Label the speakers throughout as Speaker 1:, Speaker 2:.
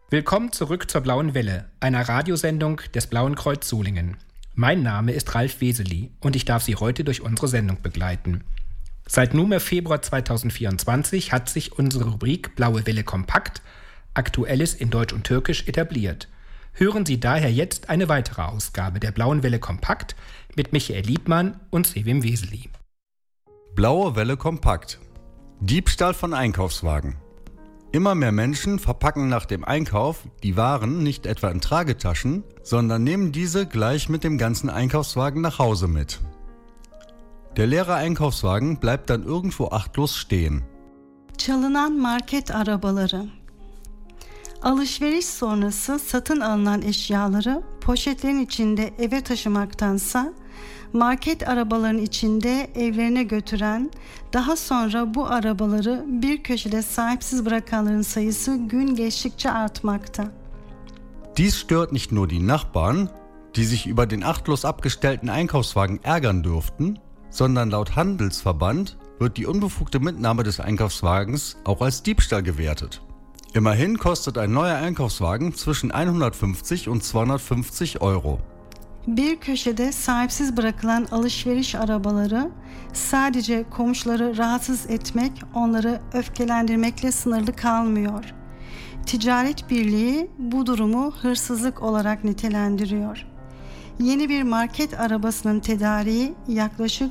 Speaker 1: Willkommen zurück zur Blauen Welle, einer Radiosendung des Blauen Kreuz Solingen. Mein Name ist Ralf Weseli und ich darf Sie heute durch unsere Sendung begleiten. Seit nunmehr Februar 2024 hat sich unsere Rubrik Blaue Welle Kompakt, Aktuelles in Deutsch und Türkisch, etabliert. Hören Sie daher jetzt eine weitere Ausgabe der Blauen Welle Kompakt mit Michael Liebmann und Sevim Weseli.
Speaker 2: Blaue Welle Kompakt. Diebstahl von Einkaufswagen. Immer mehr Menschen verpacken nach dem Einkauf die Waren nicht etwa in Tragetaschen, sondern nehmen diese gleich mit dem ganzen Einkaufswagen nach Hause mit. Der leere Einkaufswagen bleibt dann irgendwo achtlos stehen.
Speaker 3: Çalınan market arabaları. Alışveriş sonrası satın alınan eşyaları poşetlerin içinde eve taşımaktansa market arabaların içinde evlerine götüren, daha sonra bu arabaları bir köşede sahipsiz bırakanların sayısı gün geçtikçe artmakta.
Speaker 2: Dies stört nicht nur die Nachbarn, die sich über den achtlos abgestellten Einkaufswagen ärgern dürften, sondern laut Handelsverband wird die unbefugte Mitnahme des Einkaufswagens auch als Diebstahl gewertet. Immerhin kostet ein neuer Einkaufswagen zwischen 150 und 250 Euro.
Speaker 3: Bir köşede sahipsiz bırakılan alışveriş arabaları sadece komşuları rahatsız etmek, onları öfkelendirmekle sınırlı kalmıyor. Ticaret Birliği bu durumu hırsızlık olarak nitelendiriyor. Yeni bir market arabasının tedariği yaklaşık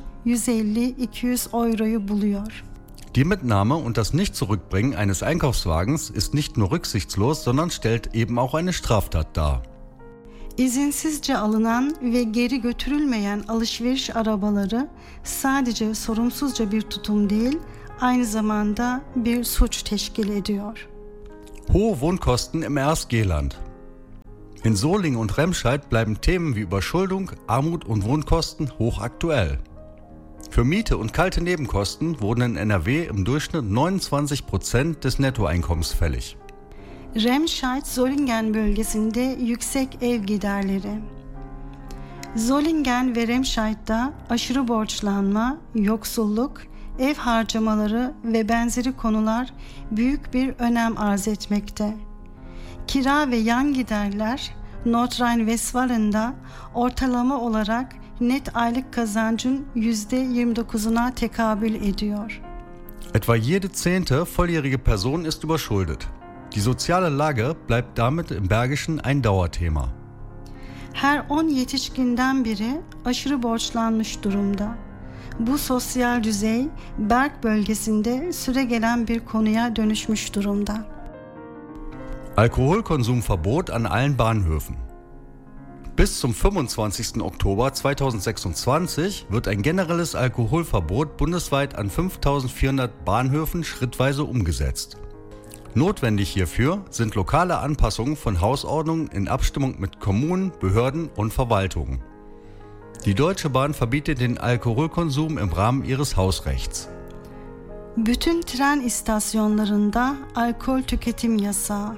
Speaker 3: 150-200 Euro'yu buluyor.
Speaker 2: Die Mitnahme und das Nicht-Zurückbringen eines Einkaufswagens ist nicht nur rücksichtslos, sondern stellt eben auch eine Straftat dar.
Speaker 3: İzinsizce alınan ve geri götürülmeyen alışveriş arabaları sadece sorumsuzca bir tutum değil, aynı zamanda bir suç teşkil ediyor.
Speaker 2: Hohe Wohnkosten im Erstgeland. In Solingen und Remscheid bleiben Themen wie Überschuldung, Armut und Wohnkosten hochaktuell. Für Miete und kalte Nebenkosten wurden in NRW im Durchschnitt 29% des Nettoeinkommens fällig.
Speaker 3: Remscheid-Solingen bölgesinde yüksek ev giderleri. Solingen ve Remscheid'da aşırı borçlanma, yoksulluk, ev harcamaları ve benzeri konular büyük bir önem arz etmekte. Kira ve yan giderler Nordrhein-Westfalen'da ortalama olarak net aylık kazancın %29'una tekabül ediyor.
Speaker 2: Etwa jede 10. volljährige Person ist überschuldet. Die soziale Lage bleibt damit im Bergischen ein Dauerthema.
Speaker 3: Her 10 yetişkinden biri aşırı borçlanmış durumda. Bu sosyal düzey Berg bölgesinde süregelen bir konuya dönüşmüş durumda.
Speaker 2: Alkoholkonsumverbot an allen Bahnhöfen. Bis zum 25. Oktober 2026 wird ein generelles Alkoholverbot bundesweit an 5400 Bahnhöfen schrittweise umgesetzt. Notwendig hierfür sind lokale Anpassungen von Hausordnungen in Abstimmung mit Kommunen, Behörden und Verwaltungen. Die Deutsche Bahn verbietet den Alkoholkonsum im Rahmen ihres Hausrechts.
Speaker 3: Bütün tren istasyonlarında alkol tüketim yasağı.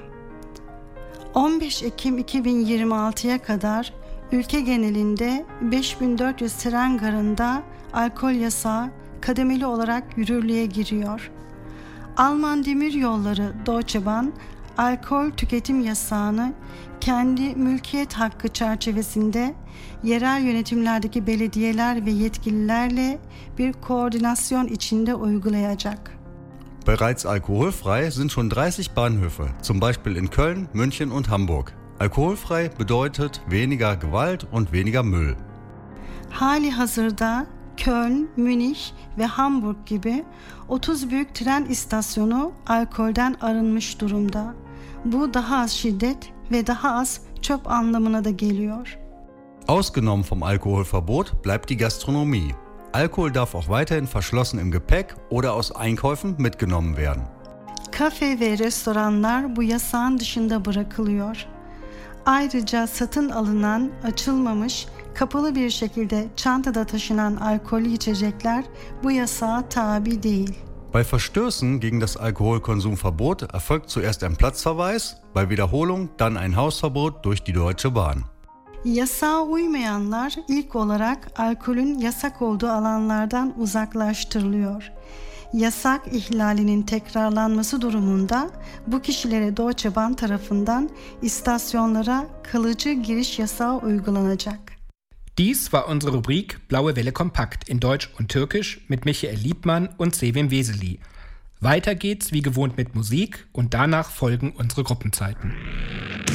Speaker 3: 15 Ekim 2026'ya kadar ülke genelinde 5400 tren garında alkol yasağı kademeli olarak yürürlüğe giriyor. Alman Demiryolları Deutsche Bahn, alkol tüketim yasağını kendi mülkiyet hakkı çerçevesinde yerel yönetimlerdeki belediyeler ve yetkililerle bir koordinasyon içinde uygulayacak.
Speaker 2: Bereits alkoholfrei sind schon 30 Bahnhöfe, zum Beispiel in Köln, München und Hamburg. Alkoholfrei bedeutet weniger Gewalt und weniger Müll.
Speaker 3: Hali hazırda Köln, Münih ve Hamburg gibi 30 büyük tren istasyonu alkolden arınmış durumda. Bu daha az şiddet ve daha az çöp anlamına da geliyor.
Speaker 2: Ausgenommen vom Alkoholverbot bleibt die Gastronomie. Alkohol darf auch weiterhin verschlossen im Gepäck oder aus Einkäufen mitgenommen werden.
Speaker 3: Kafe ve restoranlar bu yasağın dışında bırakılıyor. Ayrıca satın alınan, açılmamış, kapalı bir şekilde çantada taşınan alkollü içecekler bu yasağa tabi değil.
Speaker 2: Bei Verstößen gegen das Alkoholkonsumverbot erfolgt zuerst ein Platzverweis, bei Wiederholung dann ein Hausverbot durch die Deutsche Bahn.
Speaker 3: Yasağa uymayanlar ilk olarak alkolün yasak olduğu alanlardan uzaklaştırılıyor. Yasak ihlalinin tekrarlanması durumunda bu kişilere Deutsche Bahn tarafından istasyonlara kalıcı giriş yasağı uygulanacak.
Speaker 1: Dies war unsere Rubrik Blaue Welle Kompakt in Deutsch und Türkisch mit Michael Liebmann und Sevim Veseli. Weiter geht's wie gewohnt mit Musik und danach folgen unsere Gruppenzeiten.